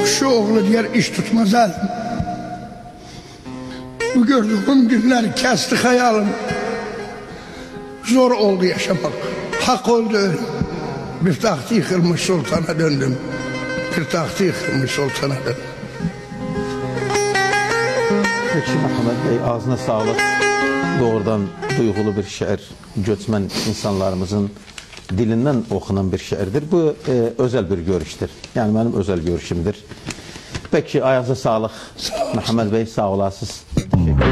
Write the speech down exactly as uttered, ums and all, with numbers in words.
Şu oğlu diğer iş tutmaz elim. Bu gördüğüm günler kesti hayalim. Zor oldu yaşamak. Hak oldu ölüm. Bir tahtı yıkılmış sultana döndüm. Bir tahtı yıkılmış sultana döndüm. Peki Məhəmməd Bey, ağzına sağlık. Doğrudan duygulu bir şiir, göçmen insanlarımızın dilinden okunan bir şiirdir. Bu e, özel bir görüştür. Yani benim özel görüşümdür. Peki ayağınıza sağlık. Sağ Məhəmməd Bey, sağ olasınız.